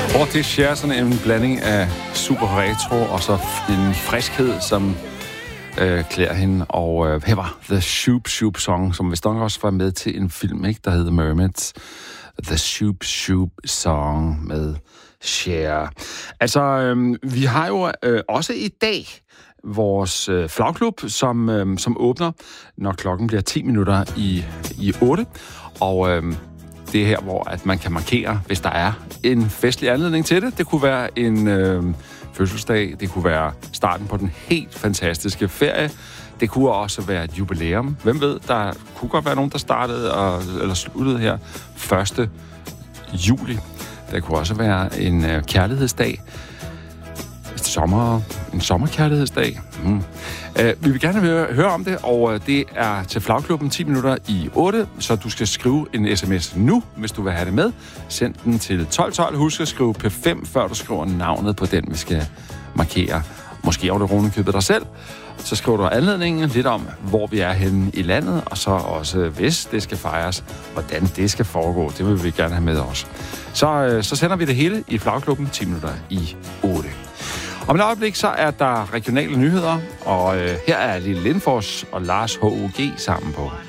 Og det Cher sådan en blanding af super retro og så en friskhed, som klæder hende. Og her var The Shoop Shoop Song, som vist nok også var med til en film, ikke, der hedder Mermaids. The Shoop Shoop Song med Cher. Altså, vi har jo også i dag vores flagklub, som åbner, når klokken bliver 10 minutter i 8. Og det er her, hvor at man kan markere, hvis der er en festlig anledning til det. Det kunne være en fødselsdag, det kunne være starten på den helt fantastiske ferie. Det kunne også være et jubilæum. Hvem ved, der kunne godt være nogen, der startede eller sluttede her 1. juli. Det kunne også være en kærlighedsdag. En sommerkærlighedsdag. Vi vil gerne høre om det, og det er til flagklubben 10 minutter i 8, så du skal skrive en sms nu, hvis du vil have det med. Send den til 1212. Husk at skrive P5, før du skriver navnet på den, vi skal markere. Måske over det runekøbet dig selv. Så skriver du anledningen lidt om, hvor vi er henne i landet, og så også, hvis det skal fejres, hvordan det skal foregå. Det vil vi gerne have med os. Så sender vi det hele i flagklubben 10 minutter i 8. Om et øjeblik, så er der regionale nyheder, og her er Lille Lindfors og Lars H.U.G. sammen på